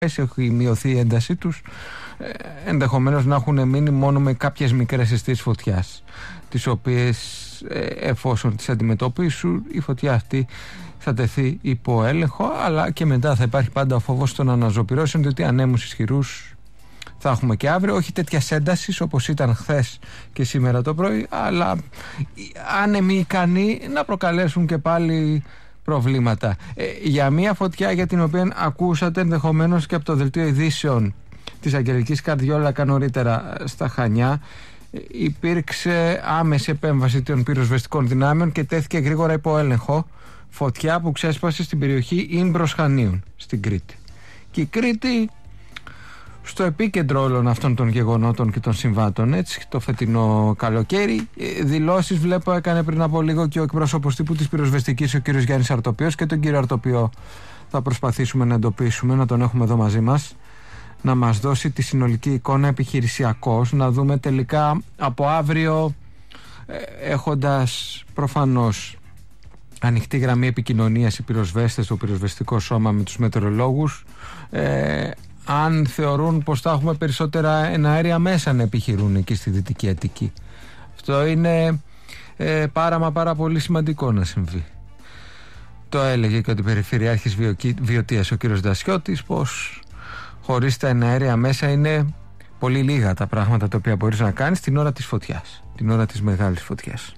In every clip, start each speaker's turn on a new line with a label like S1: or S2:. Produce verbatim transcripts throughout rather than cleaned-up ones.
S1: έχει μειωθεί η έντασή τους, ενδεχομένως να έχουν μείνει μόνο με κάποιες μικρές αισθήσεις φωτιάς, τις οποίες εφόσον τις αντιμετωπίσουν, η φωτιά αυτή θα τεθεί υπό έλεγχο, αλλά και μετά θα υπάρχει πάντα ο φόβος των αναζωπυρώσεων, διότι ανέμους ισχυρούς θα έχουμε και αύριο, όχι τέτοια ένταση όπως ήταν χθες και σήμερα το πρωί, αλλά άνεμοι ικανοί να προκαλέσουν και πάλι προβλήματα. Ε, για μια φωτιά για την οποία ακούσατε ενδεχομένως και από το δελτίο ειδήσεων της Αγγελικής Καρδιόλακα νωρίτερα στα Χανιά, ε, υπήρξε άμεση επέμβαση των πυροσβεστικών δυνάμεων και τέθηκε γρήγορα υπό έλεγχο φωτιά που ξέσπασε στην περιοχή Ίνμπρος Χανίων στην Κρήτη. Και η Κρήτη στο επίκεντρο όλων αυτών των γεγονότων και των συμβάτων, έτσι, το φετινό καλοκαίρι. Δηλώσεις βλέπω έκανε πριν από λίγο και ο εκπρόσωπος τύπου της πυροσβεστικής, ο κύριος Γιάννης Αρτοπιός, και τον κύριο Αρτοπιό θα προσπαθήσουμε να εντοπίσουμε, να τον έχουμε εδώ μαζί μας, να μας δώσει τη συνολική εικόνα επιχειρησιακώς, να δούμε τελικά από αύριο, έχοντας προφανώς ανοιχτή γραμμή επικοινωνίας οι πυροσβέστες, το πυροσβεστικό σώμα με τους μετεωρολόγους, ε, αν θεωρούν πως θα έχουμε περισσότερα εναέρια μέσα να επιχειρούν εκεί στη Δυτική Αττική. Αυτό είναι ε, πάρα μα πάρα πολύ σημαντικό να συμβεί. Το έλεγε και ο Περιφερειάρχης Βιωτίας ο κύριος Δασιώτης, πως χωρίς τα εναέρια μέσα είναι πολύ λίγα τα πράγματα τα οποία μπορείς να κάνεις την ώρα της φωτιάς, την ώρα της μεγάλης φωτιάς.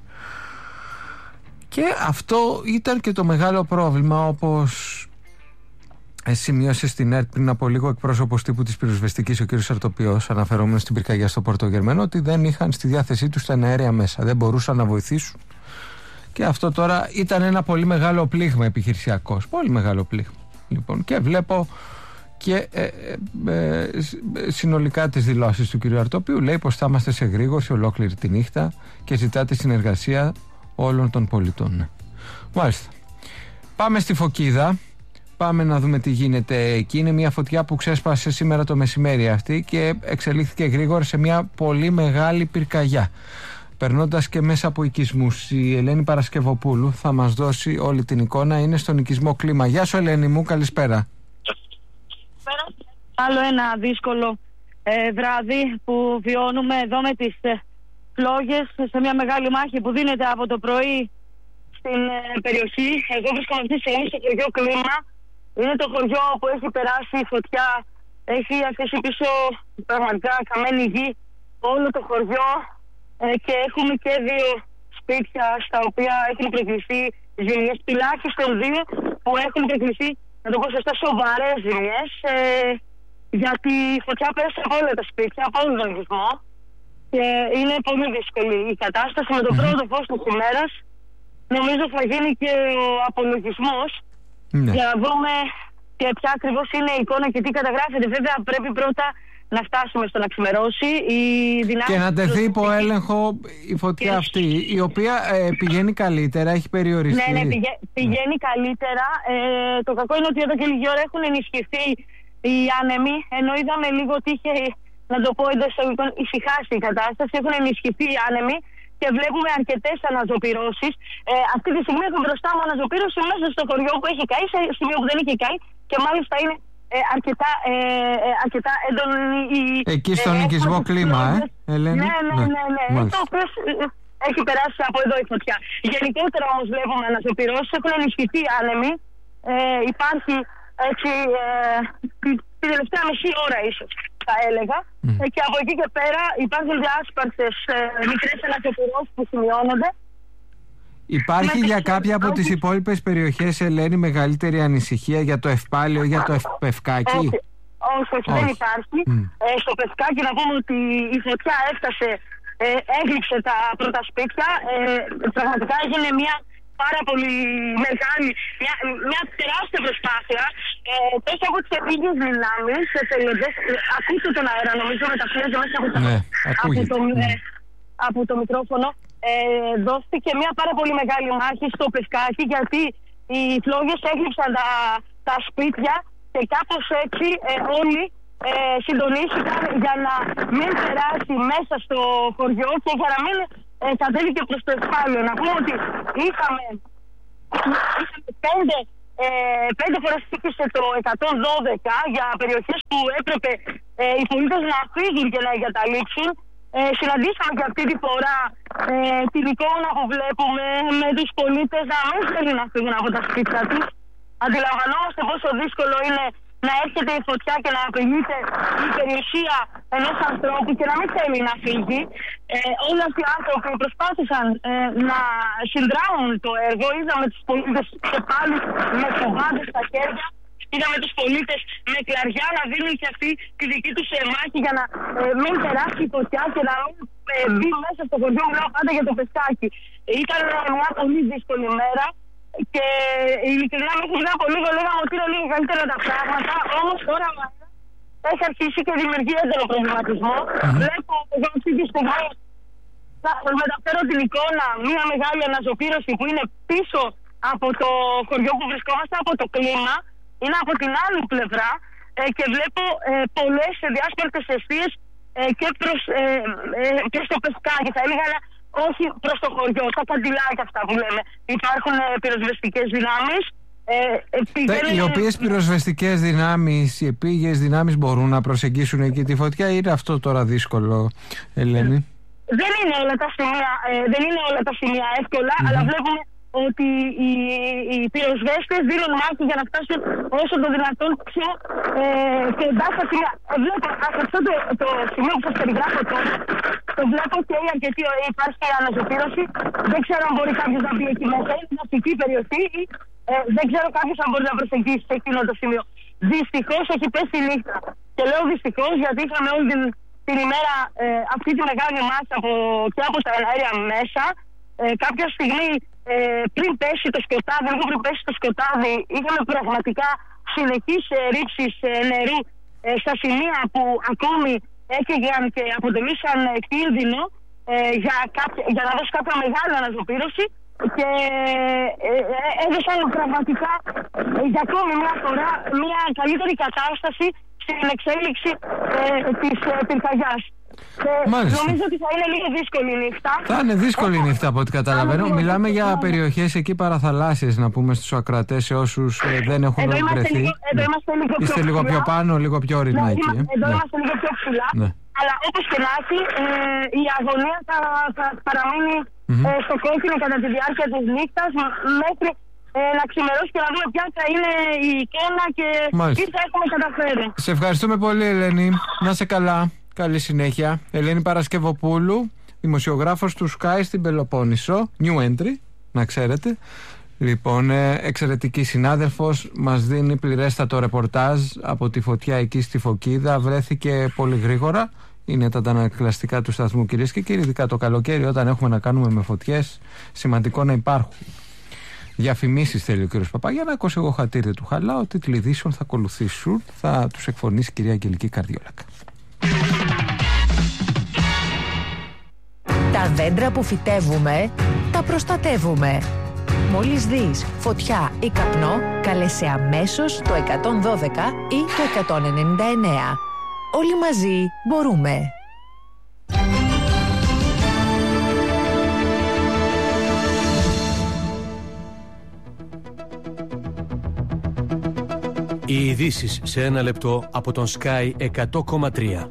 S1: Και αυτό ήταν και το μεγάλο πρόβλημα, όπως σημείωσε στην ΕΡΤ πριν από λίγο εκπρόσωπος τύπου της πυροσβεστικής, ο κ. Αρτοπιός, αναφερόμενος στην πυρκαγιά στο Πόρτο Γερμένο, ότι δεν είχαν στη διάθεσή τους τα εναέρια μέσα, δεν μπορούσαν να βοηθήσουν. Και αυτό τώρα ήταν ένα πολύ μεγάλο πλήγμα επιχειρησιακός, πολύ μεγάλο πλήγμα. Λοιπόν, και βλέπω και ε, ε, ε, συνολικά τις δηλώσεις του κ. Αρτοπιού. Λέει πως θα είμαστε σε γρήγορση ολόκληρη τη νύχτα και ζητά τη συνεργασία όλων των πολιτών. Μάλιστα. Πάμε στη Φωκίδα. Πάμε να δούμε τι γίνεται εκεί. Είναι μια φωτιά που ξέσπασε σήμερα το μεσημέρι αυτή και εξελίχθηκε γρήγορα σε μια πολύ μεγάλη πυρκαγιά, περνώντας και μέσα από οικισμούς. Η Ελένη Παρασκευοπούλου θα μας δώσει όλη την εικόνα. Είναι στον οικισμό Κλίμα. Γεια σου, Ελένη μου, καλησπέρα.
S2: Άλλο ένα δύσκολο ε, βράδυ που βιώνουμε εδώ με τις ε, φλόγες σε μια μεγάλη μάχη που δίνεται από το πρωί στην ε, περιοχή. Εγώ βρίσκομαι αυτή τη στιγμή στο χωριό Κλίμα. Είναι το χωριό που έχει περάσει η φωτιά, έχει αφήσει πίσω πραγματικά καμένη γη όλο το χωριό, ε, και έχουμε και δύο σπίτια στα οποία έχουν προκληθεί ζημιές, τουλάχιστον δύο που έχουν προκληθεί, να το πω σωστά, σοβαρές ζημιές, ε, γιατί η φωτιά πέρασε από όλα τα σπίτια, από όλο τον οικισμό, και είναι πολύ δύσκολη η κατάσταση. Με το πρώτο φως της ημέρας νομίζω θα γίνει και ο απολογισμός, ναι, για να δούμε και ποια ακριβώς είναι η εικόνα και τι καταγράφεται. Βέβαια πρέπει πρώτα να φτάσουμε στο να ξημερώσει η δυνάμει και να τεθεί υπό έλεγχο η φωτιά και αυτή, η οποία ε, πηγαίνει καλύτερα, έχει περιοριστεί. Ναι, ναι, πηγα... πηγαίνει mm. καλύτερα. Ε, το κακό είναι ότι εδώ και λίγη ώρα έχουν ενισχυθεί οι άνεμοι, ενώ είδαμε λίγο ότι είχε, να το πω εντός εισαγωγικών, ησυχάσει η κατάσταση. Έχουν ενισχυθεί οι άνεμοι και βλέπουμε αρκετές αναζωπυρώσεις. Ε, αυτή τη στιγμή έχουμε μπροστά μου αναζωπήρωση μέσα στο χωριό που έχει καεί, σε σημείο που δεν έχει καεί, και μάλιστα είναι ε, αρκετά, ε, ε, αρκετά έντονη η. Εκεί στον ε, οικισμό Κλίμα, ε, Ελένη. Ναι, ναι, ναι. ναι, ναι. Το οποίο ε, έχει περάσει από εδώ η φωτιά. Γενικότερα όμως βλέπουμε αναζωπυρώσεις, έχουν ενισχυθεί άνεμοι. Ε, υπάρχει έτσι ε, την τελευταία μισή ώρα ίσως, θα έλεγα. Mm. Ε, και από εκεί και πέρα υπάρχουν διάσπαρτες ε, μικρές αναζωπυρώσεις που σημειώνονται. Υπάρχει με για κάποια από τις υπόλοιπες περιοχές, Ελένη, μεγαλύτερη ανησυχία για το Ευπάλιο, για το Πευκάκι? Όχι, όχι, όχι, δεν υπάρχει. Mm. Ε, στο Πευκάκι να πούμε ότι η φωτιά έφτασε, ε, έγλειψε τα πρώτα σπίτια. Ε, πραγματικά έγινε μια πάρα πολύ μεγάλη, μια, μια τεράστια προσπάθεια. Ε, τόσο από τις επίγειες δυνάμεις, εθελοντές, ε, ακούστε τον αέρα, νομίζω μεταφράζω μέσα από το, ναι, από το, ε, από το μικρόφωνο. Ε, δόθηκε μια πάρα πολύ μεγάλη μάχη στο Πευκάκι, γιατί οι φλόγες έγλειψαν τα, τα σπίτια και κάπως έτσι ε, όλοι ε, συντονίστηκαν για να μην περάσει μέσα στο χωριό και για να μην ε, κατέβηκε προς το Ευπάλιο. Να πούμε ότι είχαμε, είχαμε πέντε Ε, πέντε φορές τύχησε το εκατόν δώδεκα για περιοχές που έπρεπε ε, οι πολίτες να φύγουν και να εγκαταλείψουν. Ε, συναντήσαμε και αυτή τη φορά ε, την εικόνα που βλέπουμε με τους πολίτες να μην θέλουν να φύγουν από τα σπίτια τους. Αντιλαμβανόμαστε πόσο δύσκολο είναι να έρχεται η φωτιά και να απειλείται η περιουσία ενός ανθρώπου και να μην θέλει να φύγει. Ε, όλοι αυτοί οι άνθρωποι προσπάθησαν ε, να συνδράμουν το έργο. Είδαμε τους πολίτες και πάλι με κουβάντες στα χέρια. Είδαμε τους πολίτες με κλαριά να δίνουν και αυτοί τη δική τους μάχη για να ε, μην περάσει η φωτιά και να μην ε, μπει μέσα στο χωριό. Μιλάω πάντα για το Πεσκάκι. Ήταν μια πολύ δύσκολη μέρα. Και ειλικρινά μέχρι πριν από λίγο λέγαμε ότι είναι λίγο καλύτερα τα πράγματα. Όμως τώρα έχει αρχίσει και δημιουργεί έντονο προβληματισμό. Mm-hmm. Βλέπω εδώ αυτή τη στιγμή να μεταφέρω την εικόνα μια μεγάλη αναζωπήρωση που είναι πίσω από το χωριό που βρισκόμαστε, από το κλίμα. Είναι από την άλλη πλευρά ε, και βλέπω ε, πολλές διάσπαρτες αιστείες ε, και προς, ε, ε, και στο Πεσκάκι. Θα έλεγα όχι προς το χωριό, τα καντιλάκια αυτά που λέμε. Υπάρχουν ε, πυροσβεστικές δυνάμεις. Ε, ε, πηγαίνουν... Οι
S1: οποίες πυροσβεστικές δυνάμεις, οι επίγειες δυνάμεις μπορούν να προσεγγίσουν εκεί τη φωτιά ή είναι αυτό τώρα δύσκολο, Ελένη?
S2: Ε, δεν είναι όλα τα σημεία, ε, δεν είναι όλα τα σημεία εύκολα, mm-hmm. αλλά βλέπουμε ότι οι, οι πυροσβέστες δίνουν μάχη για να φτάσουν όσο το δυνατόν πιο ε, κοντά στα σημεία. Ε, βλέπω αυτό το, το σημείο που σας περιγράφω τώρα, το βλέπω και αρκετή ωραία, υπάρχει αναζωπήρωση. Δεν ξέρω αν μπορεί κάποιος να μπει εκεί μέσα, είναι μια αστική περιοχή ή ε, δεν ξέρω κάποιος αν μπορεί να προσεγγίσει σε εκείνο το σημείο. Δυστυχώς έχει πέσει η νύχτα. Και λέω δυστυχώς γιατί είχαμε όλη την, την ημέρα ε, αυτή τη μεγάλη μάχη από, και από τα αέρια μέσα. Ε, κάποια στιγμή ε, πριν πέσει το σκοτάδι, λίγο πριν πέσει το σκοτάδι, είχαμε πραγματικά συνεχείς ε, ρήψεις ε, νερού ε, στα σημεία που ακόμη έκαιγαν και αποτελούσαν ε, κίνδυνο ε, για, κάποια, για να δώσει κάποια μεγάλη αναζωπήρωση και ε, ε, έδωσαν πραγματικά ε, για ακόμη μια φορά μια καλύτερη κατάσταση στην εξέλιξη ε, της ε, πυρκαγιάς. Ε, νομίζω ότι θα είναι λίγο δύσκολη η νύχτα.
S1: Θα είναι δύσκολη η νύχτα από ό,τι καταλαβαίνω. Μιλάμε για περιοχές εκεί παραθαλάσσιες, να πούμε στους ακροατές, σε όσους ε, δεν έχουν
S2: εδώ
S1: βρεθεί.
S2: Λίγο, εδώ ναι. είμαστε λίγο πιο
S1: Είστε λίγο πιο πάνω, λίγο πιο ορεινά
S2: ναι,
S1: εκεί. Ε.
S2: Εδώ
S1: ναι.
S2: είμαστε λίγο πιο ψηλά. Ναι. Αλλά όπως και να έχει, ε, η αγωνία θα, θα παραμείνει mm-hmm. ε, στο κόκκινο κατά τη διάρκεια της νύχτας μέχρι ε, να ξημερώσει και να δούμε ποια θα είναι η εικόνα και Μάλιστα. τι θα έχουμε καταφέρει. Σε
S1: ευχαριστούμε πολύ, Ελένη. Να σε καλά. Καλή συνέχεια. Ελένη Παρασκευοπούλου, δημοσιογράφος του Sky στην Πελοπόννησο. New entry, να ξέρετε. Λοιπόν, εξαιρετική συνάδελφος, μας δίνει πληρέστατο ρεπορτάζ από τη φωτιά εκεί στη Φωκίδα. Βρέθηκε πολύ γρήγορα. Είναι τα αντανακλαστικά του σταθμού, κυρίες και κύριοι. Ειδικά το καλοκαίρι, όταν έχουμε να κάνουμε με φωτιές, σημαντικό να υπάρχουν. Διαφημίσεις θέλει ο κύριος Παπαγιάννακος. Εγώ χατήρι του χαλάω. Τίτλοι ειδήσεων θα ακολουθήσουν. Θα τους εκφωνήσει η κυρία Αγγελική Καρδιόλακα.
S3: Τα δέντρα που φυτεύουμε, τα προστατεύουμε. Μόλις δεις φωτιά ή καπνό, κάλεσε αμέσως το εκατόν δώδεκα ή το εκατόν ενενήντα εννέα. Όλοι μαζί μπορούμε.
S4: Οι ειδήσεις σε ένα λεπτό από τον Sky εκατό κόμμα τρία.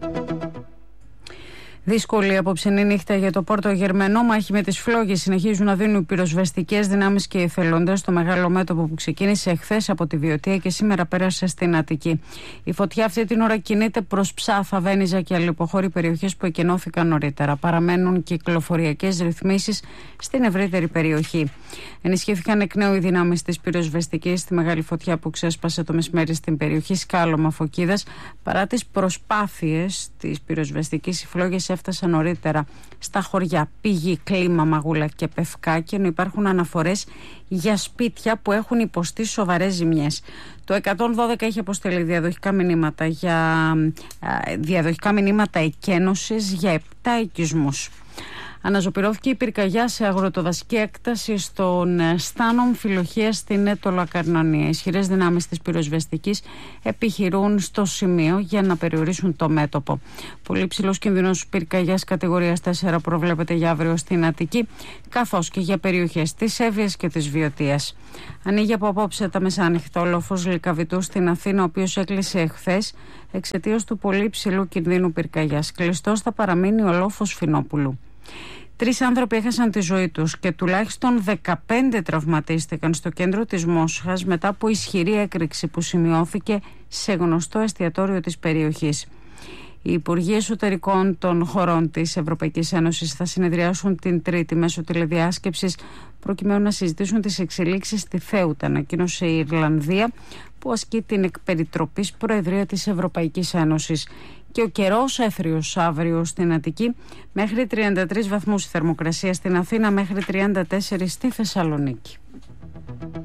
S5: Δύσκολη απόψινή νύχτα για το Πόρτο Γερμενό. Μάχη με τις φλόγες συνεχίζουν να δίνουν οι πυροσβεστικές δυνάμεις και οι εθελοντές στο μεγάλο μέτωπο που ξεκίνησε εχθές από τη Βιωτία και σήμερα πέρασε στην Αττική. Η φωτιά αυτή την ώρα κινείται προς Ψάθα, Βένιζα και αλληλοποχώρη περιοχές που εκενώθηκαν νωρίτερα. Παραμένουν κυκλοφοριακές ρυθμίσεις στην ευρύτερη περιοχή. Ενισχύθηκαν εκ νέου οι δυνάμεις της πυροσβεστικής στη μεγάλη φωτιά που ξέσπασε το μεσημέρι στην περιοχή Σκάλωμα Φωκίδας. Παρά τις προσπάθειες της πυροσβεστικής, οι φλόγες έφτασαν νωρίτερα στα χωριά Πηγή, Κλίμα, Μαγούλα και Πευκάκι, ενώ υπάρχουν αναφορές για σπίτια που έχουν υποστεί σοβαρές ζημιές. Το εκατόν δώδεκα έχει αποστελεί διαδοχικά μηνύματα, για, διαδοχικά μηνύματα εκένωσης για επτά οικισμούς. Αναζωπυρώθηκε η πυρκαγιά σε αγροτοδασική έκταση στον Στάνο Αμφιλοχία στην Ετωλακαρνανία. Οι ισχυρές δυνάμεις της πυροσβεστικής επιχειρούν στο σημείο για να περιορίσουν το μέτωπο. Πολύ ψηλός κίνδυνος πυρκαγιάς κατηγορίας τέσσερα προβλέπεται για αύριο στην Αττική, καθώς και για περιοχές της Εύβοιας και της Βιωτίας. Ανοίγει από απόψε τα μεσάνυχτα ο λόφος Λυκαβητού στην Αθήνα, ο οποίος έκλεισε εχθές εξαιτίας του πολύ ψηλού κινδύνου πυρκαγιάς. Κλειστός θα παραμείνει ο λόφος Φινόπουλου. Τρεις άνθρωποι έχασαν τη ζωή τους και τουλάχιστον δεκαπέντε τραυματίστηκαν στο κέντρο της Μόσχας μετά από ισχυρή έκρηξη που σημειώθηκε σε γνωστό εστιατόριο της περιοχής. Οι Υπουργοί Εσωτερικών των χωρών της Ευρωπαϊκής Ένωσης θα συνεδριάσουν την Τρίτη μέσω τηλεδιάσκεψης προκειμένου να συζητήσουν τις εξελίξεις στη Θέουτα, ανακοίνωσε η Ιρλανδία που ασκεί την εκπεριτροπής Προεδρία της Ευρωπαϊκής Ένωσης. Και ο καιρός έθριος αύριο στην Αττική, μέχρι τριάντα τρεις βαθμούς η θερμοκρασία, στην Αθήνα μέχρι τριάντα τέσσερα στη Θεσσαλονίκη.